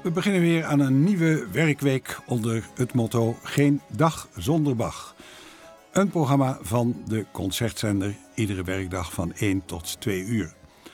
We beginnen weer aan een nieuwe werkweek onder het motto Geen dag zonder Bach. Een programma van de Concertzender, iedere werkdag van 1 tot 2 uur.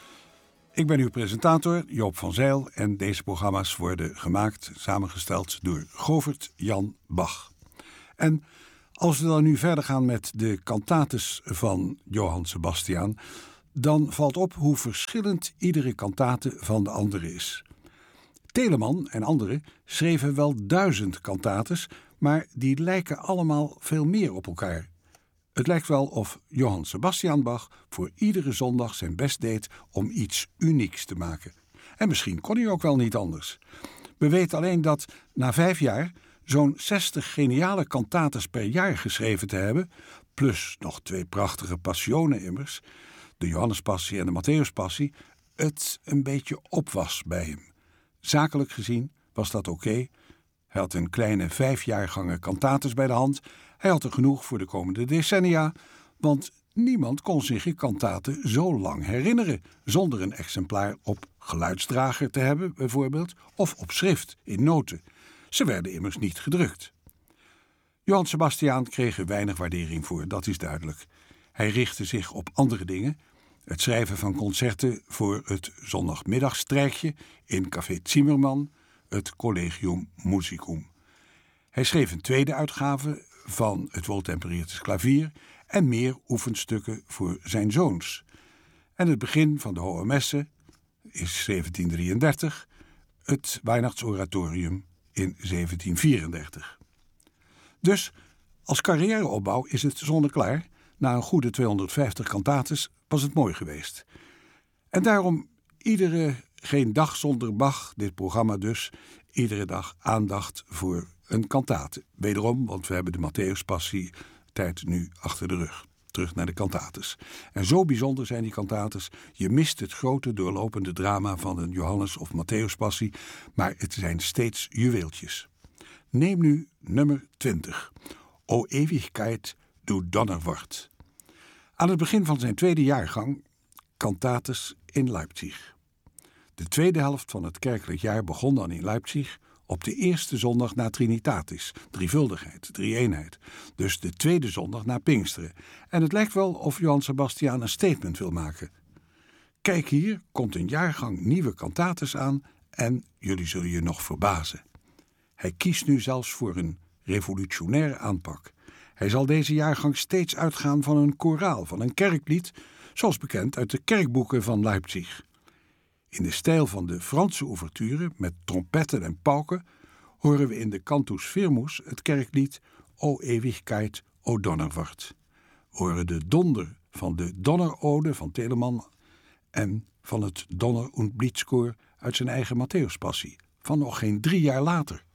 Ik ben uw presentator, Joop van Zijl, en deze programma's worden gemaakt, samengesteld door Govert Jan Bach. En als we dan nu verder gaan met de cantates van Johann Sebastian, dan valt op hoe verschillend iedere cantate van de andere is. Telemann en anderen schreven wel 1000 cantates, maar die lijken allemaal veel meer op elkaar. Het lijkt wel of Johann Sebastian Bach voor iedere zondag zijn best deed om iets unieks te maken. En misschien kon hij ook wel niet anders. We weten alleen dat na 5 jaar zo'n 60 geniale cantates per jaar geschreven te hebben, plus nog 2 prachtige passionen immers, de Johannespassie en de Matthäuspassie, het een beetje op was bij hem. Zakelijk gezien was dat oké. Hij had een kleine 5 jaargangen cantates bij de hand. Hij had er genoeg voor de komende decennia, want niemand kon zich een cantate zo lang herinneren zonder een exemplaar op geluidsdrager te hebben, bijvoorbeeld, of op schrift in noten. Ze werden immers niet gedrukt. Johann Sebastian kreeg er weinig waardering voor, dat is duidelijk. Hij richtte zich op andere dingen. Het schrijven van concerten voor het zondagmiddagstrijkje in Café Zimmermann, het Collegium Musicum. Hij schreef een tweede uitgave van het Wohltempereertes Klavier en meer oefenstukken voor zijn zoons. En het begin van de Hohe Messe is 1733, het Weihnachtsoratorium in 1734. Dus als carrièreopbouw is het zonneklaar. Na een goede 250 cantates was het mooi geweest. En daarom geen dag zonder Bach, dit programma dus, iedere dag aandacht voor een cantate. Wederom, want we hebben de Matthäuspassie tijd nu achter de rug. Terug naar de cantates. En zo bijzonder zijn die cantates. Je mist het grote doorlopende drama van een Johannes- of Matthäuspassie, maar het zijn steeds juweeltjes. Neem nu nummer 20. O Ewigkeit, du Donnerwort. Aan het begin van zijn tweede jaargang, cantates in Leipzig. De tweede helft van het kerkelijk jaar begon dan in Leipzig op de eerste zondag na Trinitatis, drievuldigheid, drie-eenheid. Dus de tweede zondag na Pinksteren. En het lijkt wel of Johann Sebastian een statement wil maken. Kijk, hier komt een jaargang nieuwe cantates aan en jullie zullen je nog verbazen. Hij kiest nu zelfs voor een revolutionaire aanpak. Hij zal deze jaargang steeds uitgaan van een koraal, van een kerklied, zoals bekend uit de kerkboeken van Leipzig. In de stijl van de Franse ouverture, met trompetten en pauken, horen we in de Cantus Firmus het kerklied O Ewigkeit, O Donnerwort. We horen de donder van de Donnerode van Telemann en van het Donner- und Blitzkoor uit zijn eigen Matthäuspassie, van nog geen 3 jaar later.